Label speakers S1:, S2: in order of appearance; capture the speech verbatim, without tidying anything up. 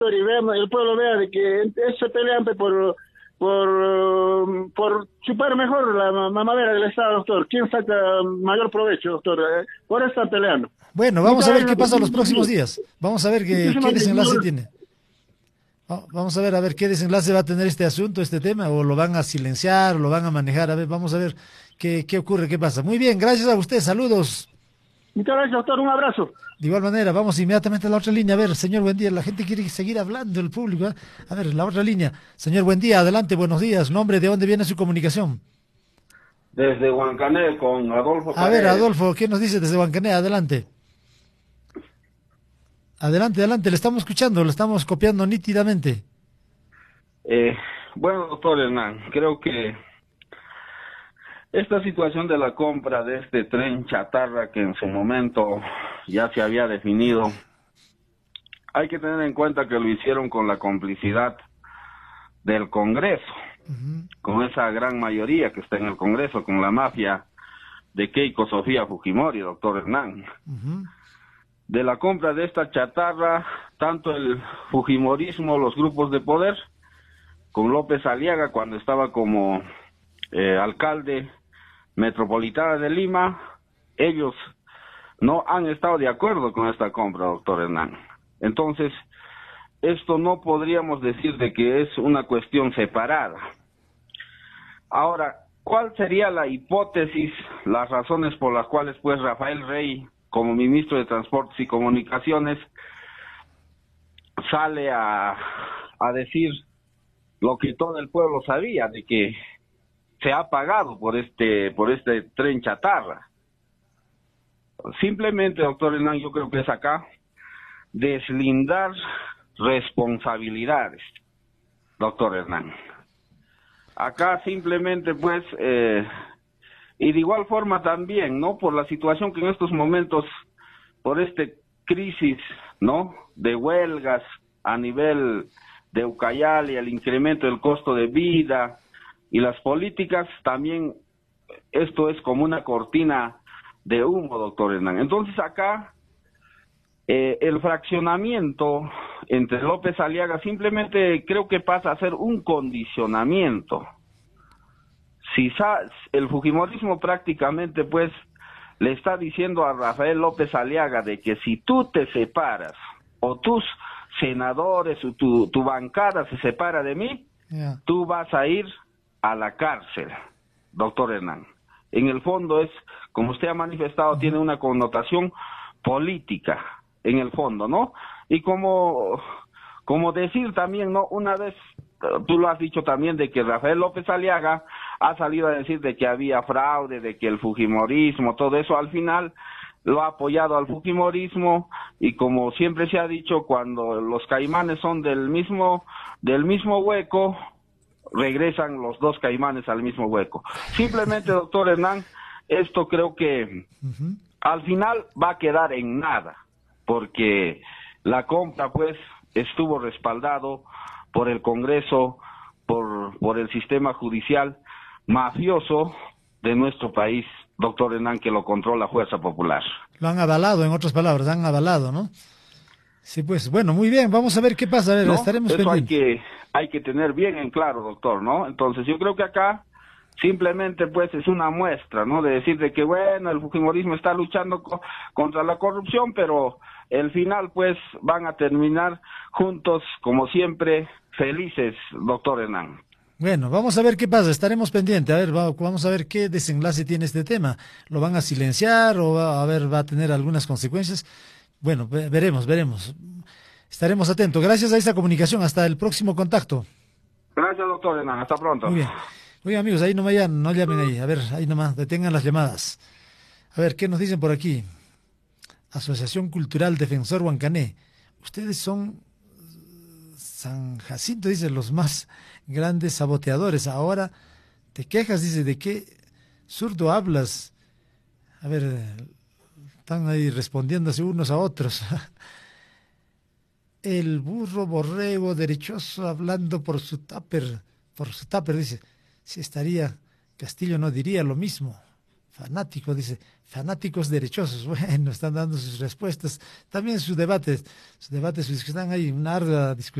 S1: y veamos, el pueblo vea de que es- se pelean pe, por por uh, por chupar mejor la ma- mamadera del Estado, doctor. ¿Quién saca mayor provecho, doctor? Eh, por eso están peleando.
S2: Bueno, vamos
S1: Muchas
S2: a ver qué
S1: gracias,
S2: pasa
S1: doctor.
S2: los próximos días. Vamos a ver qué, qué
S1: Muchísimas
S2: desenlace
S1: gracias.
S2: tiene. Va- Vamos a ver, a ver qué desenlace va a tener este asunto, este tema, o lo van a silenciar, o lo van a manejar. A ver, vamos a ver qué, qué ocurre, qué pasa. Muy bien, gracias a usted, saludos.
S1: Muchas gracias, doctor. Un abrazo.
S2: De igual manera, vamos inmediatamente a la otra línea. A ver, señor, buen día. La gente quiere seguir hablando, el público. ¿Eh? A ver, la otra línea. Señor, buen día. Adelante, buenos días. Nombre, ¿de dónde viene su comunicación?
S3: Desde Huancané con Adolfo
S2: A ver,
S3: Paredes.
S2: Adolfo, ¿qué nos dice desde Huancané? Adelante. Adelante, adelante. Le estamos escuchando, lo estamos copiando nítidamente.
S3: Eh, bueno, doctor Hernán, creo que esta situación de la compra de este tren chatarra que en su momento ya se había definido, hay que tener en cuenta que lo hicieron con la complicidad del Congreso,
S2: Uh-huh.
S3: con esa gran mayoría que está en el Congreso, con la mafia de Keiko Sofía Fujimori, doctor Hernán.
S2: Uh-huh.
S3: De la compra de esta chatarra, tanto el Fujimorismo, los grupos de poder, con López Aliaga cuando estaba como eh, alcalde metropolitana de Lima, ellos no han estado de acuerdo con esta compra, doctor Hernán. Entonces, esto no podríamos decir de que es una cuestión separada. Ahora, ¿cuál sería la hipótesis, las razones por las cuales pues Rafael Rey, como ministro de Transportes y Comunicaciones, sale a, a decir lo que todo el pueblo sabía, de que se ha pagado por este por este tren chatarra? Simplemente, doctor Hernán, yo creo que es acá deslindar responsabilidades, doctor Hernán. Acá simplemente pues, eh, y de igual forma también, ¿no? Por la situación que en estos momentos, por este crisis, ¿no? De huelgas a nivel de Ucayali, el incremento del costo de vida y las políticas, también esto es como una cortina de humo, doctor Hernán. Entonces acá eh, el fraccionamiento entre López Aliaga simplemente creo que pasa a ser un condicionamiento. Si sa- el Fujimorismo prácticamente pues le está diciendo a Rafael López Aliaga de que si tú te separas o tus senadores o tu, tu bancada se separa de mí,
S2: Yeah.
S3: tú vas a ir a la cárcel, doctor Hernán. En el fondo es, como usted ha manifestado, uh-huh. tiene una connotación política, en el fondo, ¿no? Y como, como decir también, ¿no? Una vez, tú lo has dicho también, de que Rafael López Aliaga ha salido a decir de que había fraude, de que el fujimorismo, todo eso, al final lo ha apoyado al fujimorismo, y como siempre se ha dicho, cuando los caimanes son del mismo, del mismo hueco, regresan los dos caimanes al mismo hueco. Simplemente, doctor Hernán, esto creo que uh-huh. al final va a quedar en nada, porque la compra pues estuvo respaldado por el Congreso, por, por el sistema judicial mafioso de nuestro país, doctor Hernán, que lo controla Fuerza Popular.
S2: Lo han avalado, en otras palabras, han avalado, ¿no? Sí, pues, bueno, muy bien, vamos a ver qué pasa, a ver,
S3: ¿no?
S2: estaremos
S3: Eso
S2: pendientes.
S3: hay que, hay que tener bien en claro, doctor, ¿no? Entonces, yo creo que acá simplemente, pues, es una muestra, ¿no? De decir de que, bueno, el fujimorismo está luchando co- contra la corrupción, pero el final, pues, van a terminar juntos, como siempre, felices, doctor Hernán.
S2: Bueno, vamos a ver qué pasa, estaremos pendientes, a ver, va- vamos a ver qué desenlace tiene este tema. ¿Lo van a silenciar o va, a ver, va a tener algunas consecuencias? Bueno, ve- veremos, veremos. Estaremos atentos. Gracias a esta comunicación, hasta el próximo contacto.
S3: Gracias, doctor Hernán, hasta pronto.
S2: Muy bien. Oye, amigos, ahí no vayan, no llamen ahí. A ver, ahí nomás, detengan las llamadas. A ver, ¿qué nos dicen por aquí? Asociación Cultural Defensor Huancané. Ustedes son San Jacinto, dice, los más grandes saboteadores. Ahora te quejas, dice, ¿de qué zurdo hablas? A ver, están ahí respondiéndose unos a otros. El burro borrego derechoso hablando por su tupper, por su tupper, dice, si estaría, Castillo no diría lo mismo. Fanático, dice, fanáticos derechosos. Bueno, están dando sus respuestas. También sus debates, sus debates, sus que están ahí, una ardua discusión.